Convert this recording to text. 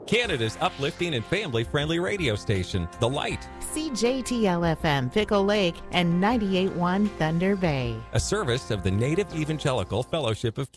Canada's uplifting and family-friendly radio station, The Light. CJTL-FM Pickle Lake and 98.1 Thunder Bay. A service of the Native Evangelical Fellowship of